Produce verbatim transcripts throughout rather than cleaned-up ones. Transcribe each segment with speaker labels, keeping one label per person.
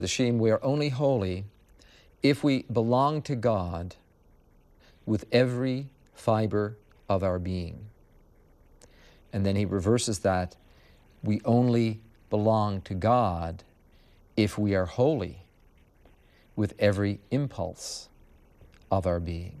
Speaker 1: the Shem, we are only holy if we belong to God with every fiber of our being. And then he reverses that, we only belong to God if we are holy with every impulse of our being.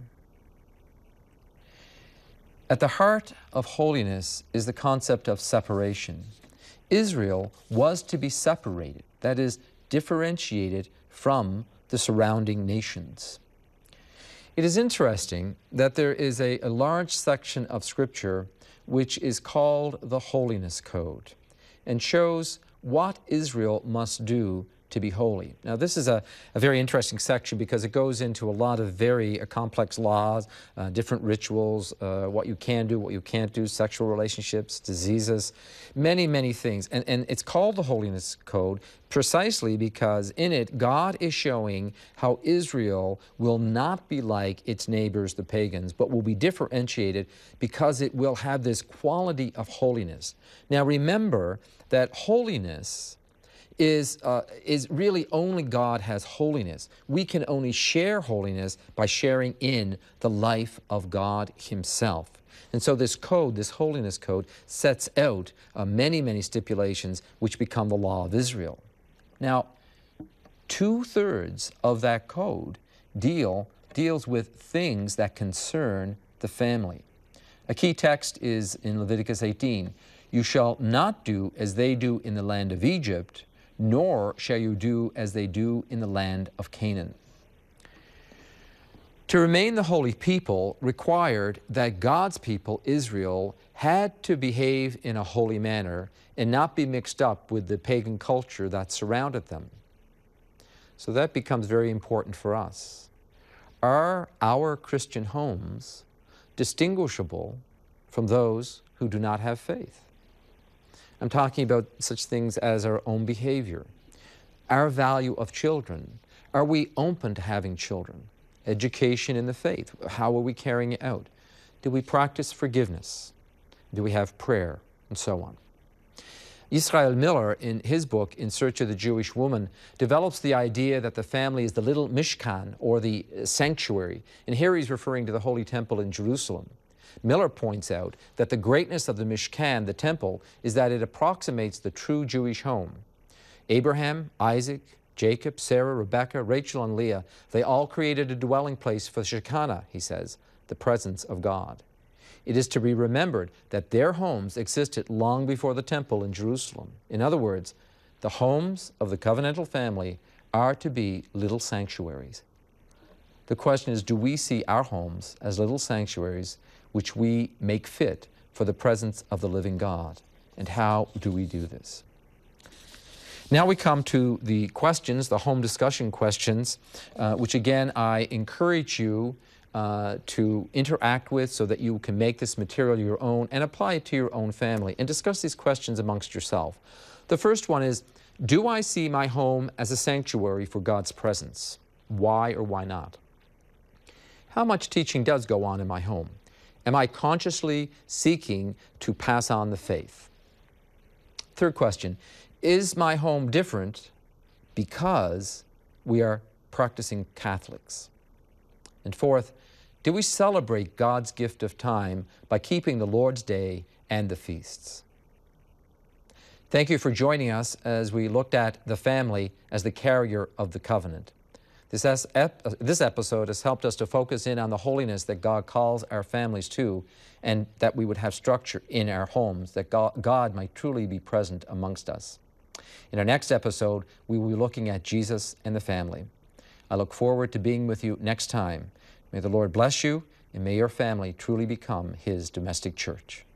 Speaker 1: At the heart of holiness is the concept of separation. Israel was to be separated, that is, differentiated from the surrounding nations. It is interesting that there is a, a large section of Scripture which is called the Holiness Code and shows what Israel must do to be holy. Now, this is a, a very interesting section because it goes into a lot of very uh, complex laws, uh, different rituals, uh, what you can do, what you can't do, sexual relationships, diseases, many, many things. And, and it's called the Holiness Code precisely because in it, God is showing how Israel will not be like its neighbors, the pagans, but will be differentiated because it will have this quality of holiness. Now, remember that holiness is, uh, is really only God has holiness. We can only share holiness by sharing in the life of God himself. And so this code, this holiness code, sets out uh, many, many stipulations which become the law of Israel. Now, two-thirds of that code deal, deals with things that concern the family. A key text is in Leviticus eighteen. You shall not do as they do in the land of Egypt, nor shall you do as they do in the land of Canaan. To remain the holy people required that God's people, Israel, had to behave in a holy manner and not be mixed up with the pagan culture that surrounded them. So that becomes very important for us. Are our Christian homes distinguishable from those who do not have faith? I'm talking about such things as our own behavior, our value of children. Are we open to having children? Education in the faith, how are we carrying it out? Do we practice forgiveness? Do we have prayer? And so on. Israel Miller, in his book, In Search of the Jewish Woman, develops the idea that the family is the little Mishkan, or the sanctuary. And here he's referring to the Holy Temple in Jerusalem. Miller points out that the greatness of the Mishkan, the temple, is that it approximates the true Jewish home. Abraham, Isaac, Jacob, Sarah, Rebekah, Rachel, and Leah, they all created a dwelling place for Shekinah, he says, the presence of God. It is to be remembered that their homes existed long before the temple in Jerusalem. In other words, the homes of the covenantal family are to be little sanctuaries. The question is, do we see our homes as little sanctuaries which we make fit for the presence of the living God? And how do we do this? Now we come to the questions, the home discussion questions, uh, which again I encourage you uh, to interact with so that you can make this material your own and apply it to your own family and discuss these questions amongst yourself. The first one is, do I see my home as a sanctuary for God's presence? Why or why not? How much teaching does go on in my home? Am I consciously seeking to pass on the faith? Third question, is my home different because we are practicing Catholics? And fourth, do we celebrate God's gift of time by keeping the Lord's Day and the feasts? Thank you for joining us as we looked at the family as the carrier of the covenant. This, ep this episode has helped us to focus in on the holiness that God calls our families to, and that we would have structure in our homes, that God, God might truly be present amongst us. In our next episode, we will be looking at Jesus and the family. I look forward to being with you next time. May the Lord bless you, and may your family truly become His domestic church.